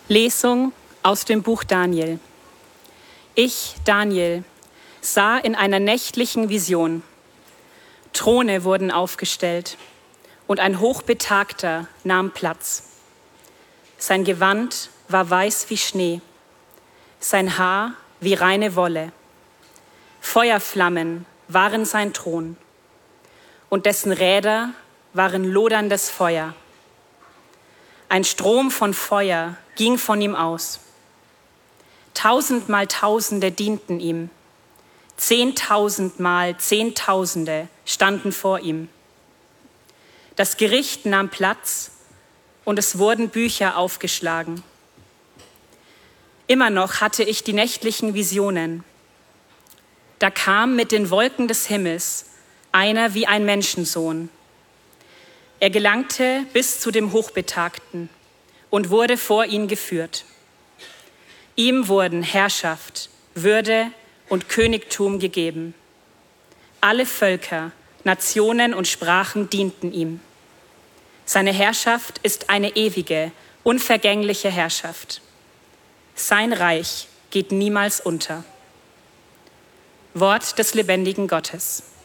Lesung aus dem Buch Daniel. Ich, Daniel, sah in einer nächtlichen Vision. Throne wurden aufgestellt und ein Hochbetagter nahm Platz. Sein Gewand war weiß wie Schnee, sein Haar wie reine Wolle. Feuerflammen waren sein Thron und dessen Räder waren loderndes Feuer. Ein Strom von Feuer ging von ihm aus. 1000 mal Tausende dienten ihm. 10.000 mal Zehntausende standen vor ihm. Das Gericht nahm Platz und es wurden Bücher aufgeschlagen. Immer noch hatte ich die nächtlichen Visionen. Da kam mit den Wolken des Himmels einer wie ein Menschensohn. Er gelangte bis zu dem Hochbetagten und wurde vor ihn geführt. Ihm wurden Herrschaft, Würde und Königtum gegeben. Alle Völker, Nationen und Sprachen dienten ihm. Seine Herrschaft ist eine ewige, unvergängliche Herrschaft. Sein Reich geht niemals unter. Wort des lebendigen Gottes.